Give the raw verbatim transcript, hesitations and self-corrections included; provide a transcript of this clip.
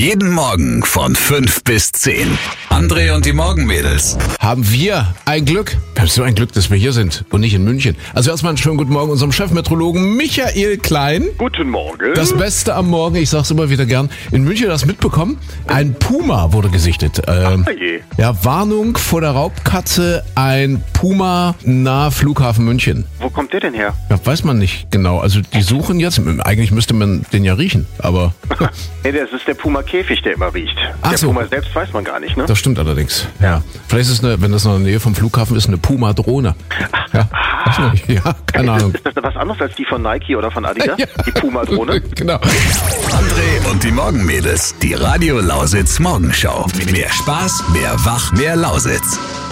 Jeden Morgen von fünf bis zehn. André und die Morgenmädels. Haben wir ein Glück. Wir haben so ein Glück, dass wir hier sind und nicht in München. Also erstmal einen schönen guten Morgen unserem Chefmeteorologen Michael Klein. Guten Morgen. Das Beste am Morgen, ich sag's immer wieder gern. In München hast du mitbekommen, ein Puma wurde gesichtet. Ähm, Ach je. ja, Warnung vor der Raubkatze, ein Puma nahe Flughafen München. Wo kommt der denn her? Ja, weiß man nicht genau. Also die suchen jetzt, eigentlich müsste man den ja riechen, aber Nee, das ist der Puma-Käfig, der immer riecht. Ach der so. Puma selbst weiß man gar nicht, ne? das stimmt allerdings. Ja. Vielleicht ist es eine, wenn das noch in der Nähe vom Flughafen ist, eine Puma-Drohne. Ja, weiß man nicht. Ja, keine Ahnung. Ist das was anderes als die von Nike oder von Adidas? Ja. Die Puma-Drohne? Genau. André und die Morgenmädels. Die Radio Lausitz Morgenschau. Mehr Spaß, mehr Wach, mehr Lausitz.